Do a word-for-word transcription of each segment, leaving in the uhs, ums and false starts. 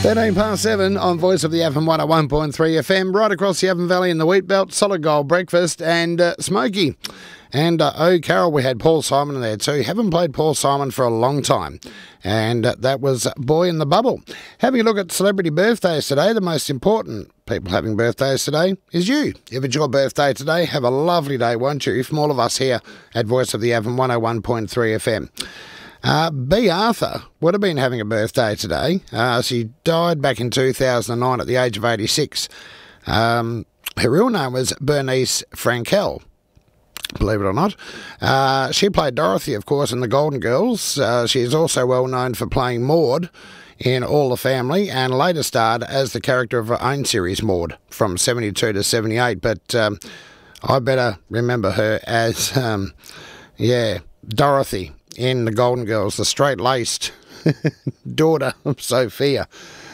thirteen past seven on Voice of the Avon one oh one point three F M, right across the Avon Valley in the Wheat Belt. Solid Gold Breakfast and uh, Smokey. And, uh, oh, Carol, we had Paul Simon in there too. Haven't played Paul Simon for a long time. And uh, that was Boy in the Bubble. Having a look at celebrity birthdays today, the most important people having birthdays today is you. If it's your birthday today, have a lovely day, won't you? From all of us here at Voice of the Avon one oh one point three F M. Uh, B. Arthur would have been having a birthday today. Uh, she died back in two thousand nine at the age of eighty-six. Um, her real name was Bernice Frankel, believe it or not. Uh, she played Dorothy, of course, in The Golden Girls. Uh, she is also well known for playing Maude in All the Family and later starred as the character of her own series, Maude, from seventy-two to seventy-eight. But um, I better remember her as, um, yeah, Dorothy in The Golden Girls, the straight-laced daughter of Sophia.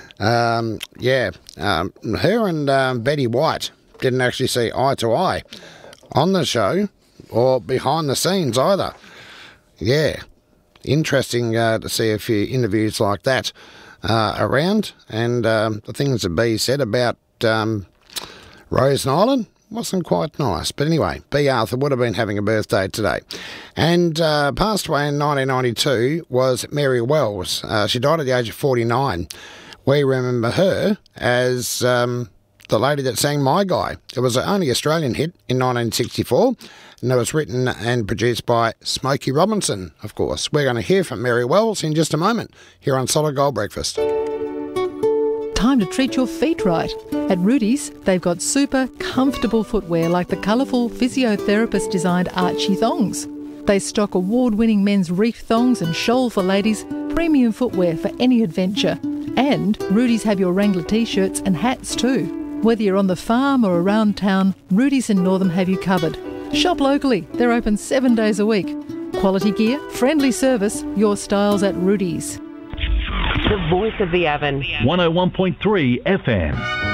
Um, yeah, um, her and um, Betty White didn't actually see eye to eye on the show or behind the scenes either. Yeah, interesting uh, to see a few interviews like that uh, around, and um, the things that B said about um, Rose Nyland wasn't quite nice. But anyway, B. Arthur would have been having a birthday today. And uh, passed away in nineteen ninety-two was Mary Wells. Uh, she died at the age of forty-nine. We remember her as um, the lady that sang My Guy. It was the only Australian hit in nineteen sixty-four, and it was written and produced by Smokey Robinson, of course. We're going to hear from Mary Wells in just a moment here on Solid Gold Breakfast. Time to treat your feet right. At Rudy's, they've got super comfortable footwear like the colourful physiotherapist-designed Archie thongs. They stock award-winning men's reef thongs and shoal for ladies, premium footwear for any adventure. And Rudy's have your Wrangler t-shirts and hats too. Whether you're on the farm or around town, Rudy's in Northam have you covered. Shop locally. They're open seven days a week. Quality gear, friendly service, your styles at Rudy's. The Voice of the Avon. one oh one point three F M.